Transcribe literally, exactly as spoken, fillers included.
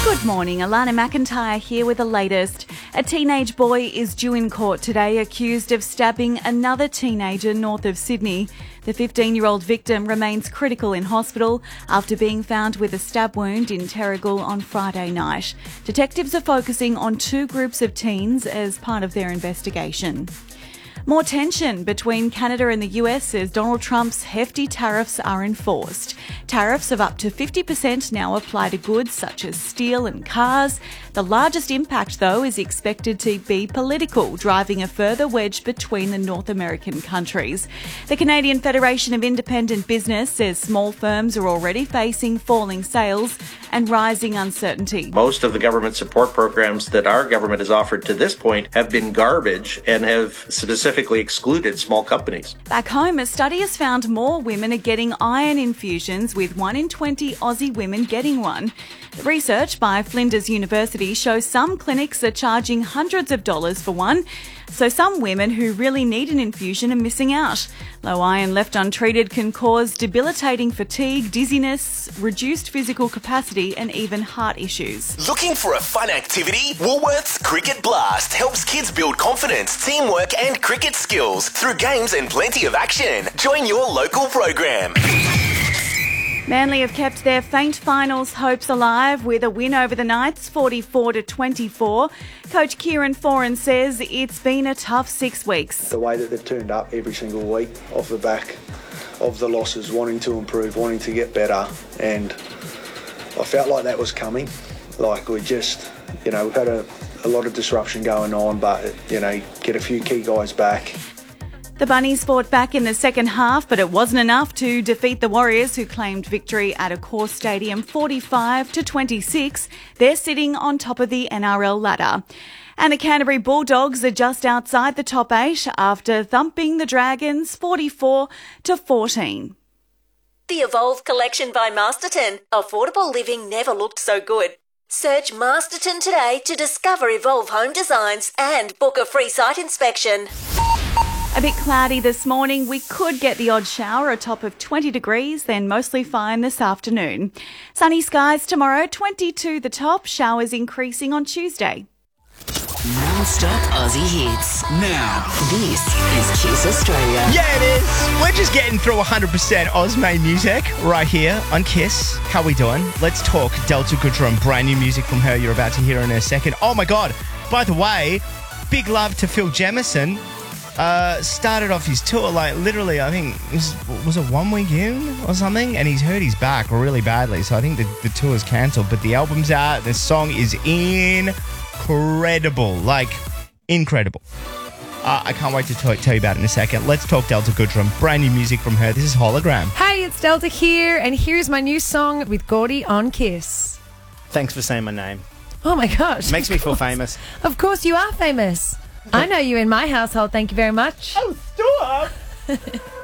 Good morning, Alana McIntyre here with the latest. A teenage boy is due in court today accused of stabbing another teenager north of Sydney. The fifteen-year-old victim remains critical in hospital after being found with a stab wound in Terrigal on Friday night. Detectives are focusing on two groups of teens as part of their investigation. More tension between Canada and the U S as Donald Trump's hefty tariffs are enforced. Tariffs of up to fifty percent now apply to goods such as steel and cars. The largest impact, though, is expected to be political, driving a further wedge between the North American countries. The Canadian Federation of Independent Business says small firms are already facing falling sales and rising uncertainty. Most of the government support programs that our government has offered to this point have been garbage and have specifically excluded small companies. Back home, a study has found more women are getting iron infusions, with one in twenty Aussie women getting one. Research by Flinders University shows some clinics are charging hundreds of dollars for one, so some women who really need an infusion are missing out. Low iron left untreated can cause debilitating fatigue, dizziness, reduced physical capacity and even heart issues. Looking for a fun activity? Woolworths Cricket Blast helps kids build confidence, teamwork and cricket skills through games and plenty of action. Join your local program. Manly have kept their faint finals hopes alive with a win over the Knights, forty-four to twenty-four. Coach Kieran Foran says it's been a tough six weeks. The way that they've turned up every single week off the back of the losses, wanting to improve, wanting to get better, and I felt like that was coming. Like we just, you know, we've had a, a lot of disruption going on, but, you know, get a few key guys back. The Bunnies fought back in the second half, but it wasn't enough to defeat the Warriors, who claimed victory at Accor Stadium forty-five to twenty-six. They're sitting on top of the N R L ladder. And the Canterbury Bulldogs are just outside the top eight after thumping the Dragons forty-four to fourteen. The Evolve collection by Masterton. Affordable living never looked so good. Search Masterton today to discover Evolve home designs and book a free site inspection. A bit cloudy this morning. We could get the odd shower, a top of twenty degrees, then mostly fine this afternoon. Sunny skies tomorrow, twenty-two the top, showers increasing on Tuesday. Non-stop Aussie hits. Now, this is Kiss Australia. Yeah, it is. We're just getting through one hundred percent Oz-made music right here on Kiss. How we doing? Let's talk Delta Goodrum. Brand new music from her you're about to hear in a second. Oh my God. By the way, big love to Phil Jemison. Uh, started off his tour, like literally, I think, it was, was it one week in or something? And he's hurt his back really badly. So I think the, the tour's cancelled. But the album's out. The song is incredible. Like, incredible. Uh, I can't wait to t- tell you about it in a second. Let's talk Delta Goodrum. Brand new music from her. This is Hologram. Hey, it's Delta here. And here's my new song with Gordy on Kiss. Thanks for saying my name. Oh my gosh. Makes me feel famous. Of course you are famous. I know you in my household. Thank you very much. Oh, stop!